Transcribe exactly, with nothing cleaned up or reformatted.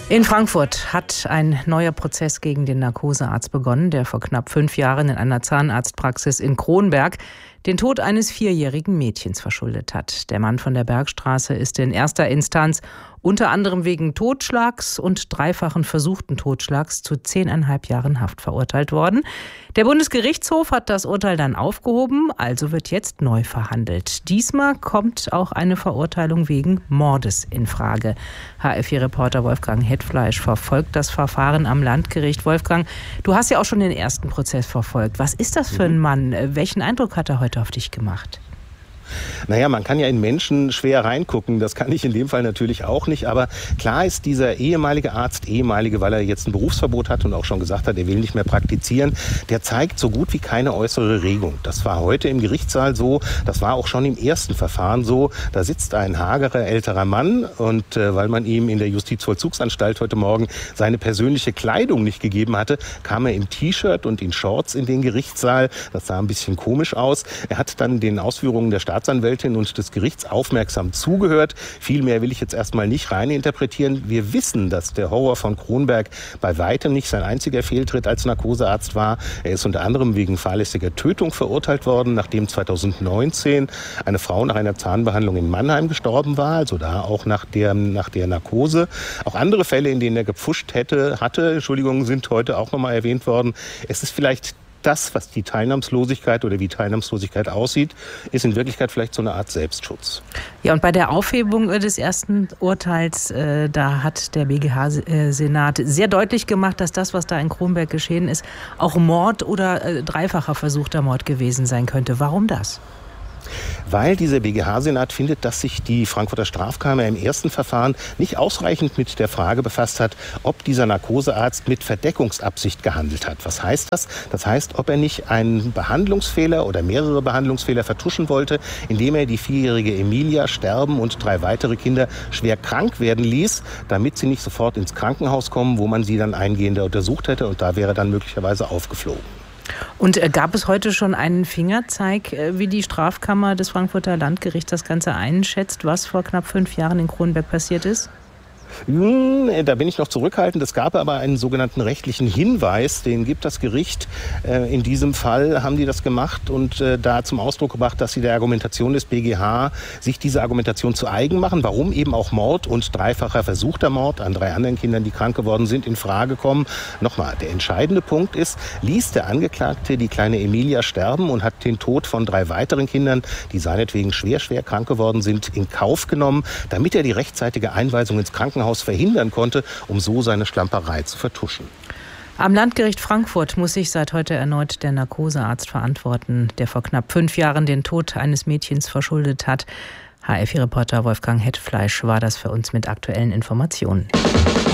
In Frankfurt hat ein neuer Prozess gegen den Narkosearzt begonnen, der vor knapp fünf Jahren in einer Zahnarztpraxis in Kronberg den Tod eines vierjährigen Mädchens verschuldet hat. Der Mann von der Bergstraße ist in erster Instanz unter anderem wegen Totschlags und dreifachen versuchten Totschlags zu zehneinhalb Jahren Haft verurteilt worden. Der Bundesgerichtshof hat das Urteil dann aufgehoben, also wird jetzt neu verhandelt. Diesmal kommt auch eine Verurteilung wegen Mordes in Frage. H R vier-Reporter Wolfgang Hetfleisch verfolgt das Verfahren am Landgericht. Wolfgang, du hast ja auch schon den ersten Prozess verfolgt. Was ist das für ein Mann? Welchen Eindruck hat er heute auf dich gemacht? Naja, man kann ja in Menschen schwer reingucken. Das kann ich in dem Fall natürlich auch nicht. Aber klar ist, dieser ehemalige Arzt, ehemalige, weil er jetzt ein Berufsverbot hat und auch schon gesagt hat, er will nicht mehr praktizieren, der zeigt so gut wie keine äußere Regung. Das war heute im Gerichtssaal so. Das war auch schon im ersten Verfahren so. Da sitzt ein hagerer älterer Mann und äh, weil man ihm in der Justizvollzugsanstalt heute Morgen seine persönliche Kleidung nicht gegeben hatte, kam er im T-Shirt und in Shorts in den Gerichtssaal. Das sah ein bisschen komisch aus. Er hat dann den Ausführungen der Staatsanwältin und des Gerichts aufmerksam zugehört. Viel mehr will ich jetzt erstmal nicht reininterpretieren. Wir wissen, dass der Horror von Kronberg bei weitem nicht sein einziger Fehltritt als Narkosearzt war. Er ist unter anderem wegen fahrlässiger Tötung verurteilt worden, nachdem zweitausendneunzehn eine Frau nach einer Zahnbehandlung in Mannheim gestorben war, also da auch nach der, nach der Narkose. Auch andere Fälle, in denen er gepfuscht hätte, hatte, Entschuldigung, sind heute auch nochmal erwähnt worden. Es ist vielleicht das, was die Teilnahmslosigkeit oder wie Teilnahmslosigkeit aussieht, ist in Wirklichkeit vielleicht so eine Art Selbstschutz. Ja, und bei der Aufhebung des ersten Urteils, äh, da hat der B G H-Senat sehr deutlich gemacht, dass das, was da in Kronberg geschehen ist, auch Mord oder äh, dreifacher versuchter Mord gewesen sein könnte. Warum das? Weil dieser B G H-Senat findet, dass sich die Frankfurter Strafkammer im ersten Verfahren nicht ausreichend mit der Frage befasst hat, ob dieser Narkosearzt mit Verdeckungsabsicht gehandelt hat. Was heißt das? Das heißt, ob er nicht einen Behandlungsfehler oder mehrere Behandlungsfehler vertuschen wollte, indem er die vierjährige Emilia sterben und drei weitere Kinder schwer krank werden ließ, damit sie nicht sofort ins Krankenhaus kommen, wo man sie dann eingehender untersucht hätte und da wäre dann möglicherweise aufgeflogen. Und äh, gab es heute schon einen Fingerzeig, äh, wie die Strafkammer des Frankfurter Landgerichts das Ganze einschätzt, was vor knapp fünf Jahren in Kronberg passiert ist? Da bin ich noch zurückhaltend. Es gab aber einen sogenannten rechtlichen Hinweis, den gibt das Gericht. In diesem Fall haben die das gemacht und da zum Ausdruck gebracht, dass sie der Argumentation des B G H sich diese Argumentation zu eigen machen, warum eben auch Mord und dreifacher versuchter Mord an drei anderen Kindern, die krank geworden sind, in Frage kommen. Nochmal, der entscheidende Punkt ist, ließ der Angeklagte die kleine Emilia sterben und hat den Tod von drei weiteren Kindern, die seinetwegen schwer, schwer krank geworden sind, in Kauf genommen, damit er die rechtzeitige Einweisung ins Krankenhaus verhindern konnte, um so seine Schlamperei zu vertuschen. Am Landgericht Frankfurt muss sich seit heute erneut der Narkosearzt verantworten, der vor knapp fünf Jahren den Tod eines Mädchens verschuldet hat. H R vier-Reporter Wolfgang Hetfleisch war das für uns mit aktuellen Informationen.